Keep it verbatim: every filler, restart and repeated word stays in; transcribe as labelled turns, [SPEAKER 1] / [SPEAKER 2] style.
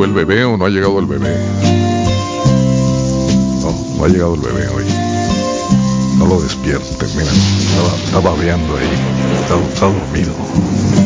[SPEAKER 1] el bebé o no ha llegado el bebé? No, no ha llegado el bebé hoy. No lo despierten, mira, estaba, estaba babeando ahí, está, está dormido.